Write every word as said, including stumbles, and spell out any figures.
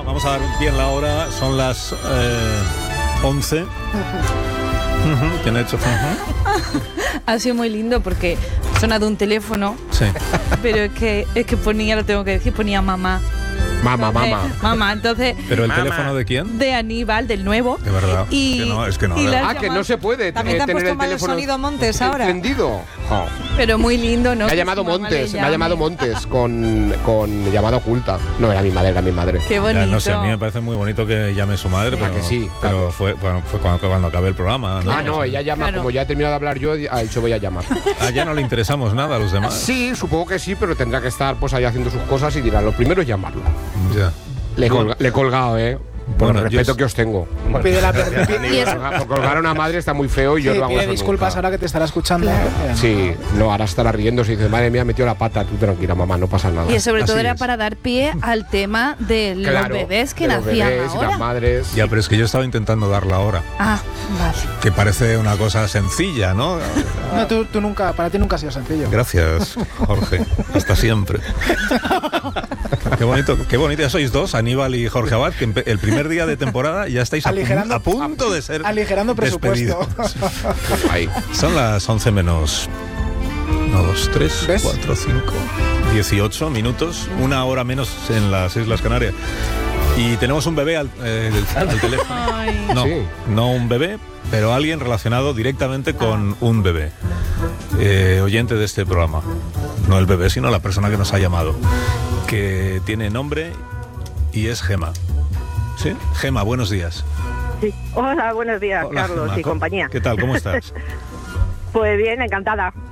vamos a dar bien la hora. Son las eh, once. Uh-huh. ¿Quién ha hecho? Uh-huh. Ha sido muy lindo porque ha sonado un teléfono. Sí. Pero es que, es que ponía, lo tengo que decir, ponía mamá. Mamá, mamá. Mamá, entonces... ¿Pero el Mamá. teléfono de quién? De Aníbal, del nuevo. De verdad. Y, que no, es que no. y de la- verdad. Ah, que no se puede También eh, te han tener puesto el mal el teléfono sonido Montes ahora. encendido. Oh. Pero muy lindo, ¿no? Me ha Que llamado su mamá Montes, le me ha llamado llame. Montes con, con llamada oculta. No, era mi madre, era mi madre. Qué Ya, bonito. no sé, a mí me parece muy bonito que llame su madre, Ah, pero, que sí, pero claro. fue, bueno, fue cuando, cuando acabé el programa. ¿no? Ah, no, ella llama, Claro. como ya he terminado de hablar yo, ha dicho voy a llamar. Ah, ya no le interesamos nada a los demás. Sí, supongo que sí, pero tendrá que estar pues ahí haciendo sus cosas y dirá, lo primero es llamarlo. Ya. Le he, colga- le he colgado, ¿eh? Por Bueno, el respeto yo- que os tengo. Pide la per- Y eso- Por colgar a una madre está muy feo y yo Sí, no hago pide eso disculpas nunca. ahora que te estará escuchando. Eh, Sí, no, ahora estará riéndose y dice, madre mía, metió la pata, tú tranquila, mamá, no pasa nada. Y sobre todo Así era es. para dar pie al tema de los Claro, bebés que de los nacían bebés y ahora. las madres. Ya, pero es que yo estaba intentando dar la hora, Ah, vale. que parece una cosa sencilla, ¿no? No, tú, tú nunca, para ti nunca ha sido sencillo. Gracias, Jorge. Hasta siempre. Qué bonito, qué bonito. Ya sois dos, Aníbal y Jorge Abad, que empe- el primer día de temporada ya estáis a, pun- Aligerando- a punto de ser aligerando presupuesto. despedidos. Ahí. Son las once menos uno, dos, tres, ¿Ves? cuatro, cinco, dieciocho minutos, una hora menos en las Islas Canarias. Y tenemos un bebé al, eh, al teléfono. Ay. No, Sí. no un bebé, pero alguien relacionado directamente con un bebé. Eh, oyente de este programa. No el bebé, sino la persona que nos ha llamado. Que tiene nombre y es Gema. ¿Sí? Gema, buenos días. Sí. Hola, buenos días, Hola, Carlos Gema. y compañía. ¿Qué tal? ¿Cómo estás? Pues bien, encantada.